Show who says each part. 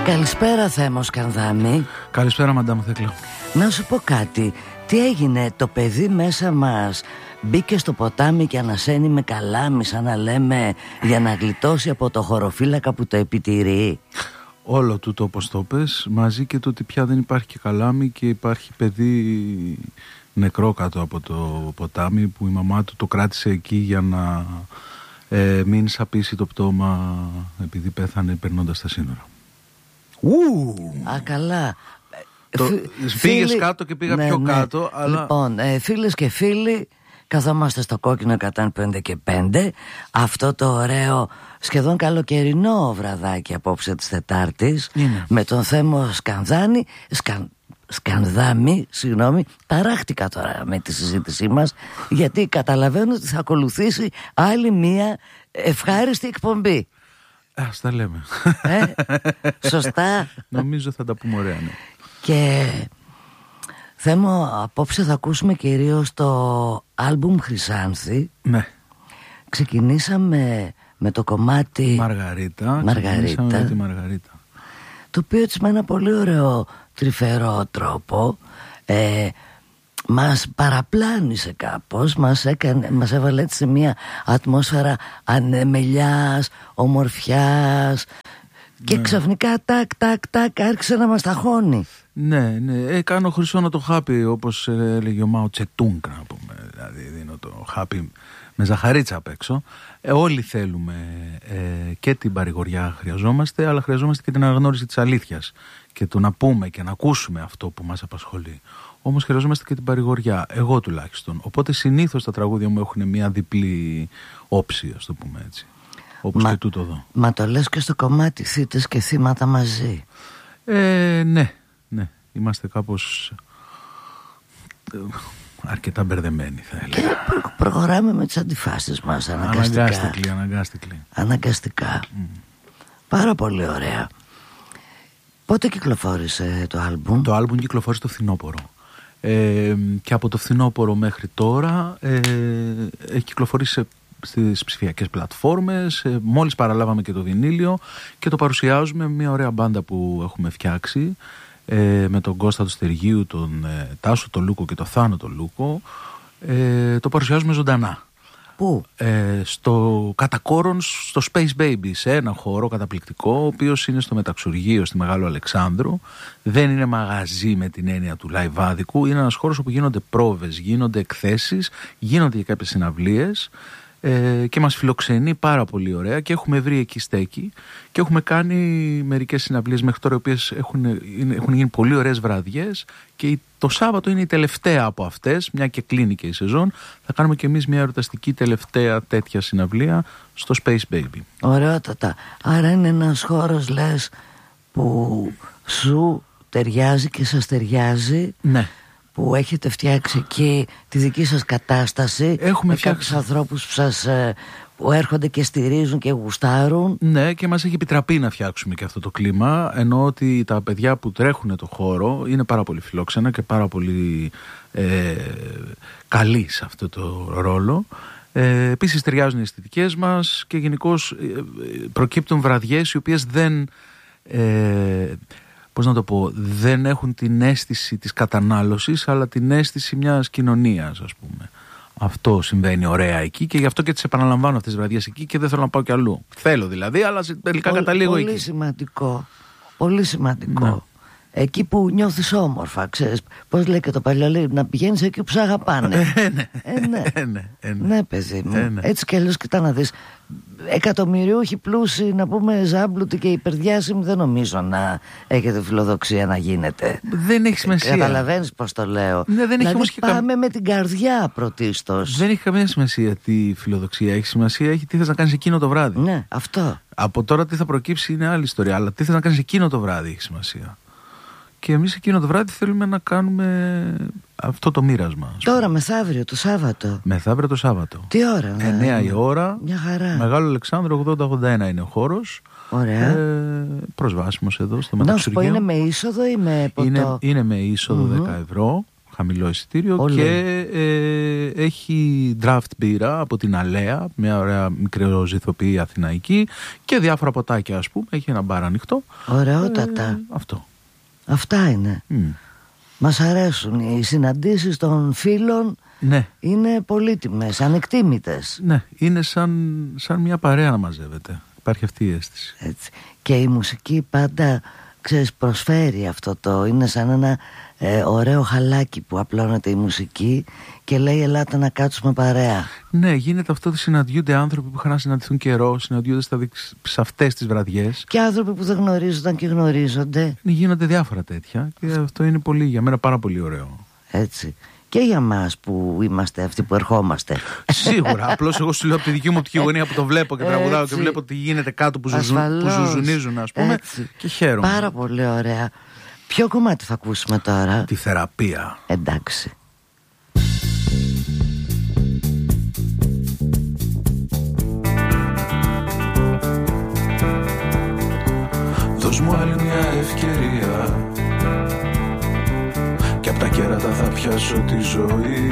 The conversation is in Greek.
Speaker 1: Καλησπέρα Θέμο Σκανδάμη.
Speaker 2: Καλησπέρα Μαντάμ Θέκλα.
Speaker 1: Να σου πω κάτι. Τι έγινε, το παιδί μέσα μας μπήκε στο ποτάμι και ανασένει με καλάμι, σαν να λέμε, για να γλιτώσει από το χωροφύλακα που το επιτηρεί?
Speaker 2: Όλο τούτο όπως το πες, μαζί και το ότι πια δεν υπάρχει και καλάμι και υπάρχει παιδί νεκρό κάτω από το ποτάμι, που η μαμά του το κράτησε εκεί για να μην σαπίσει το πτώμα επειδή πέθανε περνώντας τα σύνορα.
Speaker 1: Α, καλά.
Speaker 2: Πήγες κάτω και πήγα πιο κάτω, αλλά...
Speaker 1: Λοιπόν, φίλες και φίλοι, καθόμαστε στο κόκκινο 105 και 5. Αυτό το ωραίο σχεδόν καλοκαιρινό βραδάκι απόψε της Τετάρτης είναι. Με τον Θέμο Σκανδάμη, συγγνώμη, ταράχτηκα τώρα με τη συζήτησή μας, γιατί καταλαβαίνω ότι θα ακολουθήσει άλλη μία ευχάριστη εκπομπή.
Speaker 2: Ας τα λέμε.
Speaker 1: Σωστά.
Speaker 2: Νομίζω θα τα πούμε ωραία, ναι.
Speaker 1: Και Θέμο, απόψε θα ακούσουμε κυρίως το άλμπουμ Χρυσάνθη.
Speaker 2: Ναι.
Speaker 1: Ξεκινήσαμε με το κομμάτι
Speaker 2: Μαργαρίτα.
Speaker 1: Μαργαρίτα.
Speaker 2: Τη Μαργαρίτα.
Speaker 1: Το οποίο έτσι με ένα πολύ ωραίο τρυφερό τρόπο μας παραπλάνησε κάπως, μας έβαλε έτσι σε μια ατμόσφαιρα ανεμελιάς, ομορφιάς, και ξαφνικά τάκ άρχισε να μας ταχώνει.
Speaker 2: Ναι, κάνω χρυσό να το χάπι, όπως έλεγε ο Μάο Τσετούγκ, να πούμε. Δηλαδή δίνω το χάπι με ζαχαρίτσα απ' έξω. Όλοι θέλουμε και την παρηγοριά χρειαζόμαστε, αλλά χρειαζόμαστε και την αναγνώριση της αλήθειας και το να πούμε και να ακούσουμε αυτό που μας απασχολεί. Όμως χρειαζόμαστε και την παρηγοριά, εγώ τουλάχιστον. Οπότε συνήθως τα τραγούδια μου έχουν μια διπλή όψη, ας το πούμε έτσι. Όπως και τούτο εδώ.
Speaker 1: Μα το λες και στο κομμάτι θύτες και θύματα μαζί.
Speaker 2: Ναι. Είμαστε κάπως αρκετά μπερδεμένοι, θα έλεγα.
Speaker 1: Προχωράμε με τις αντιφάσεις μας αναγκαστικά. Πάρα πολύ ωραία. Πότε κυκλοφόρησε το άλμπουμ?
Speaker 2: Το άλμπουμ κυκλοφόρησε το φθινόπωρο. Και από το φθινόπωρο μέχρι τώρα έχει κυκλοφορήσει στις ψηφιακές πλατφόρμες. Μόλις παραλάβαμε και το βινίλιο και το παρουσιάζουμε με μια ωραία μπάντα που έχουμε φτιάξει, με τον Κώστα του Στεργίου, τον Τάσο το Λούκο και τον Θάνο το Λούκο. Το παρουσιάζουμε ζωντανά.
Speaker 1: Πού?
Speaker 2: Στο Κατακόρον, στο Space Baby, σε ένα χώρο καταπληκτικό, ο οποίος είναι στο Μεταξουργείο στη Μεγάλου Αλεξάνδρου. Δεν είναι μαγαζί με την έννοια του λαϊβάδικου. Είναι ένας χώρος όπου γίνονται πρόβες, γίνονται εκθέσεις, γίνονται και κάποιες συναυλίες. Και μας φιλοξενεί πάρα πολύ ωραία και έχουμε βρει εκεί στέκη και έχουμε κάνει μερικές συναυλίες μέχρι τώρα, οι οποίες έχουν γίνει πολύ ωραίες βραδιές, και το Σάββατο είναι η τελευταία από αυτές, μια και κλείνει και η σεζόν. Θα κάνουμε και εμείς μια εορταστική τελευταία τέτοια συναυλία στο Space Baby.
Speaker 1: Ωραιότατα. Άρα είναι ένας χώρος, λες, που σου ταιριάζει και σας ταιριάζει.
Speaker 2: Ναι.
Speaker 1: Που έχετε φτιάξει εκεί τη δική σας κατάσταση.
Speaker 2: Έχουμε φτιάξει
Speaker 1: ανθρώπους που έρχονται και στηρίζουν και γουστάρουν.
Speaker 2: Ναι, και μας έχει επιτραπεί να φτιάξουμε και αυτό το κλίμα. Ενώ ότι τα παιδιά που τρέχουν το χώρο είναι πάρα πολύ φιλόξενα και πάρα πολύ καλοί σε αυτό το ρόλο. Επίσης ταιριάζουν οι αισθητικές μας και γενικώς προκύπτουν βραδιές οι οποίες δεν... πώς να το πω, δεν έχουν την αίσθηση της κατανάλωσης, αλλά την αίσθηση μιας κοινωνίας, ας πούμε. Αυτό συμβαίνει ωραία εκεί και γι' αυτό και τις επαναλαμβάνω αυτές τις βραδιές εκεί και δεν θέλω να πάω κι αλλού. Θέλω δηλαδή, αλλά τελικά καταλήγω εκεί.
Speaker 1: Πολύ σημαντικό. Πολύ σημαντικό.
Speaker 2: Ναι.
Speaker 1: Εκεί που νιώθεις όμορφα, ξέρεις. Πώς λέει και το παλιό, λέει, να πηγαίνεις εκεί που σ' αγαπάνε. Ναι, παιδί μου. Έτσι κι αλλιώς, κοιτά να δεις. Εκατομμυριούχοι πλούσιοι, να πούμε ζάμπλουτοι και υπερδιάσημοι, δεν νομίζω να έχετε φιλοδοξία να γίνετε.
Speaker 2: Δεν έχει σημασία.
Speaker 1: Καταλαβαίνεις πώς το λέω.
Speaker 2: Ναι, δεν
Speaker 1: δηλαδή
Speaker 2: έχει
Speaker 1: πάμε με την καρδιά πρωτίστως.
Speaker 2: Δεν έχει καμία σημασία τι φιλοδοξία έχει. Σημασία έχει τι θες να κάνεις εκείνο το βράδυ.
Speaker 1: Ναι, αυτό.
Speaker 2: Από τώρα τι θα προκύψει είναι άλλη ιστορία, αλλά τι θες να κάνεις εκείνο το βράδυ έχει σημασία. Και εμείς εκείνο το βράδυ θέλουμε να κάνουμε αυτό το μοίρασμα.
Speaker 1: Τώρα μεθαύριο το Σάββατο.
Speaker 2: Μεθαύριο το Σάββατο.
Speaker 1: Τι ώρα?
Speaker 2: 9 η ώρα.
Speaker 1: Μια χαρά.
Speaker 2: Μεγάλο Αλεξάνδρου 80-81 είναι ο χώρος.
Speaker 1: Ωραία.
Speaker 2: Προσβάσιμος εδώ στο Μεταξουργείο.
Speaker 1: Να σου πω, είναι με είσοδο ή με ποτό?
Speaker 2: Είναι με είσοδο 10 ευρώ. χαμηλό εισιτήριο. Και έχει draft μπύρα από την Αλέα, μια ωραία μικροζυθοποιή αθηναϊκή, και διάφορα ποτάκια, ας πούμε. Έχει ένα μπαρ ανοιχτό.
Speaker 1: Ωραιότατα.
Speaker 2: Αυτό.
Speaker 1: Αυτά είναι. Μας αρέσουν οι συναντήσεις των φίλων.
Speaker 2: Ναι.
Speaker 1: Είναι πολύτιμες, ανεκτήμητες.
Speaker 2: Ναι, είναι σαν μια παρέα να μαζεύεται. Υπάρχει αυτή η αίσθηση.
Speaker 1: Έτσι. Και η μουσική πάντα, ξέρεις, προσφέρει αυτό το. Είναι σαν ένα ωραίο χαλάκι που απλώνεται η μουσική και λέει ελάτε να κάτσουμε παρέα.
Speaker 2: Ναι, γίνεται αυτό ότι συναντιούνται άνθρωποι που είχαν να συναντηθούν καιρό, συναντιούνται σε αυτές τις βραδιές.
Speaker 1: Και άνθρωποι που δεν γνωρίζονταν και γνωρίζονται.
Speaker 2: Γίνονται διάφορα τέτοια και αυτό είναι πολύ, για μένα πάρα πολύ ωραίο.
Speaker 1: Έτσι. Και για μας που είμαστε αυτοί που ερχόμαστε.
Speaker 2: Σίγουρα. Απλώς εγώ σου λέω από τη δική μου οπτική γωνία που το βλέπω και τραγουδάω και βλέπω τι γίνεται κάτω που ζουζουνίζουν, ας πούμε. Έτσι. Και χαίρομαι.
Speaker 1: Πάρα πολύ ωραία. Ποιο κομμάτι θα ακούσουμε τώρα?
Speaker 2: Τη θεραπεία.
Speaker 1: Εντάξει.
Speaker 3: Δώσ' μου άλλη μια ευκαιρία και απ' τα κέρατα θα πιάσω τη ζωή.